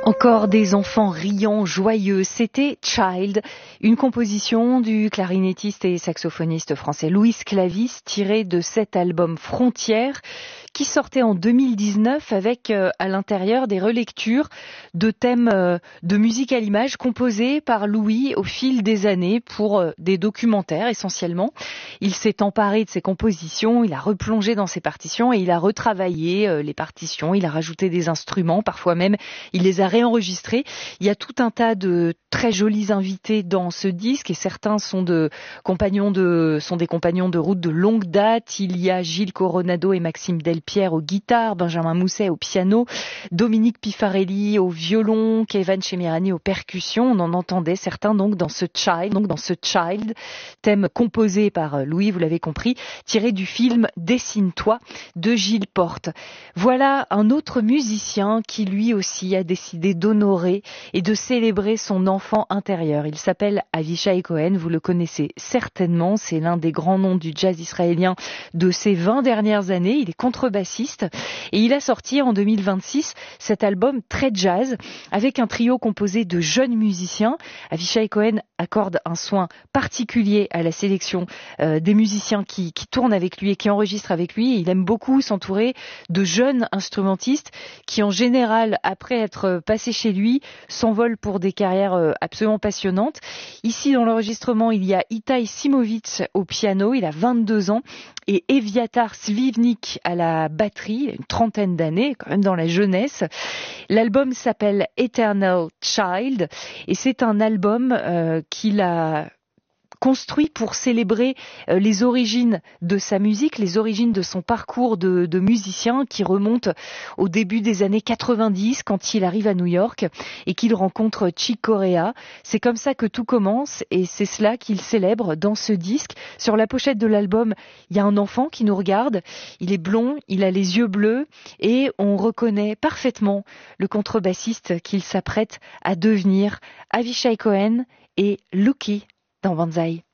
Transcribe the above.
Encore des enfants riants, joyeux, c'était Child, une composition du clarinettiste et saxophoniste français Louis Clavis, tirée de cet album Frontières, qui sortait en 2019 avec à l'intérieur des relectures de thèmes de musique à l'image composés par Louis au fil des années pour des documentaires essentiellement. Il s'est emparé de ses compositions, il a replongé dans ses partitions et il a retravaillé les partitions, il a rajouté des instruments, parfois même il les a réenregistrés. Il y a tout un tas de très jolis invités dans ce disque et certains sont des compagnons de route de longue date. Il y a Gilles Coronado et Maxime Delpierre aux guitares, Benjamin Mousset au piano, Dominique Pifarelli au violon, Keivan Chemirani aux percussions. On en entendait certains donc dans ce Child, thème composé par Louis, vous l'avez compris, tiré du film Dessine-toi de Gilles Porte. Voilà un autre musicien qui lui aussi a décidé d'honorer et de célébrer son enfant intérieur. Il s'appelle Avishai Cohen, vous le connaissez certainement, c'est l'un des grands noms du jazz israélien de ces 20 dernières années. Il est contrebassiste et il a sorti en 2026 cet album très jazz avec un trio composé de jeunes musiciens. Avishai Cohen accorde un soin particulier à la sélection des musiciens qui tournent avec lui et qui enregistrent avec lui. Il aime beaucoup s'entourer de jeunes instrumentistes qui en général, après être passés chez lui, s'envolent pour des carrières absolument passionnantes. Ici dans l'enregistrement, il y a Itai Simovic au piano, il a 22 ans, et Eviatar Slivnik à la batterie, une trentaine d'années, quand même dans la jeunesse. L'album s'appelle Eternal Child et c'est un album qu'il a construit pour célébrer les origines de sa musique, les origines de son parcours de musicien qui remonte au début des années 90 quand il arrive à New York et qu'il rencontre Chick Corea. C'est comme ça que tout commence et c'est cela qu'il célèbre dans ce disque. Sur la pochette de l'album, il y a un enfant qui nous regarde. Il est blond, il a les yeux bleus et on reconnaît parfaitement le contrebassiste qu'il s'apprête à devenir, Avishai Cohen et Lucky dans Banzai.